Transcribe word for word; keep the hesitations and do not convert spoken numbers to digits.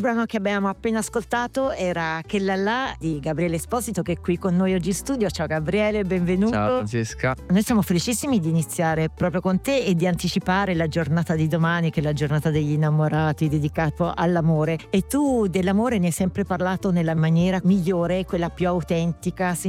brano che abbiamo appena ascoltato era Che la la di Gabriele Esposito, che è qui con noi oggi in studio. Ciao Gabriele, benvenuto. Ciao Francesca. Noi siamo felicissimi di iniziare proprio con te e di anticipare la giornata di domani, che è la giornata degli innamorati, dedicato all'amore. E tu dell'amore ne hai sempre parlato nella maniera migliore, quella più autentica,